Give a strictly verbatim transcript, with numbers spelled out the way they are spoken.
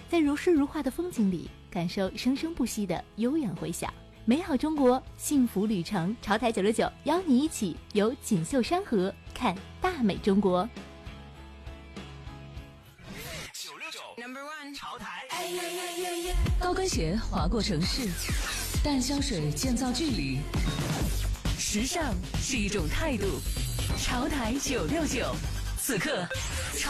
在如诗如画的风景里，感受生生不息的悠远回响。美好中国，幸福旅程，潮台九六九邀你一起游锦绣山河，看大美中国。 九六九 Number One 潮台， 高跟鞋划过城市，淡香水建造距离。时尚是一种态度。潮台九六九，此刻。